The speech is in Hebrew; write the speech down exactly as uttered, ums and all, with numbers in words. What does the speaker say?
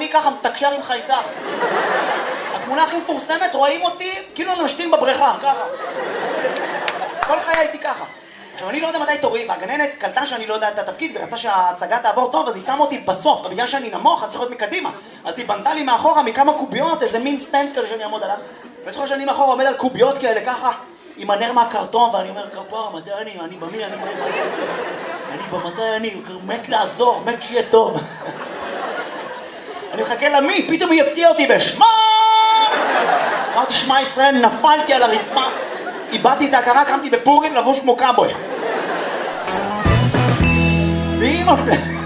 ואני ככה מתקשר עם חייזר. התמונה הכי מפורסמת, רואים אותי כאילו אני משתין בבריכה, ככה. כל חיי הייתי ככה. עכשיו, אני לא יודע מתי תורי, והגננת קלטה שאני לא יודע את התפקיד, ורצה שההצגה תעבור טוב, אז היא שמה אותי בסוף, ובגלל שאני נמוך, אני צריך להיות מקדימה. אז היא בנתה לי מאחורה מכמה קוביות, איזה מין סטנד כזה שאני אעמוד עליו. וזוכר שאני מאחורה עומד על קוביות כאלה, ככה, עם הנר מהקרטון, ואני אומר, כפרה, מתי אני? אני במי? אני במי? אני במתי אני? מת לעזור, מת שיהיה טוב. אני מחכה למי, פתאום היא הפתיעה אותי בשמה! אמרתי, שמע ישראל, נפלתי על הרצפה. איבדתי את ההכרה, קמתי בפורים לבוש כמו קאבוי. ואמא שלי...